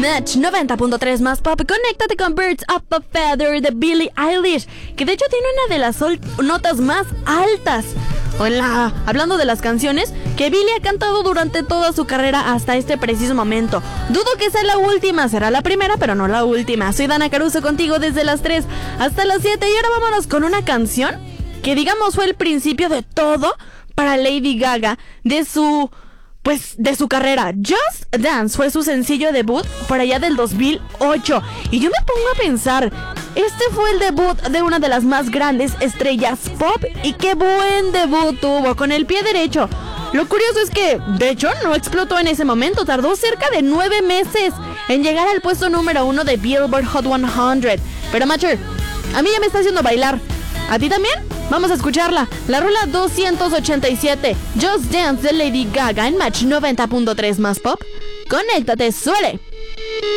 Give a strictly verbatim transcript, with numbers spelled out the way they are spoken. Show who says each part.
Speaker 1: Match noventa punto tres más pop. Conéctate con Birds of a Feather de Billie Eilish, que de hecho tiene una de las sol- notas más altas. O en la, hablando de las canciones que Billie ha cantado durante toda su carrera hasta este preciso momento. Dudo que sea la última, será la primera, pero no la última. Soy Dana Caruso contigo desde las tres hasta las siete. Y ahora vámonos con una canción que digamos fue el principio de todo para Lady Gaga, de su... Pues de su carrera. Just Dance fue su sencillo debut por allá del dos mil ocho. Y yo me pongo a pensar, este fue el debut de una de las más grandes estrellas pop. Y qué buen debut tuvo, con el pie derecho. Lo curioso es que, de hecho, no explotó en ese momento. Tardó cerca de nueve meses en llegar al puesto número uno de Billboard Hot cien. Pero Macher, a mí ya me está haciendo bailar. ¿A ti también? Vamos a escucharla. La rola doscientos ochenta y siete, Just Dance de Lady Gaga en Match noventa punto tres más pop. Conéctate, suele.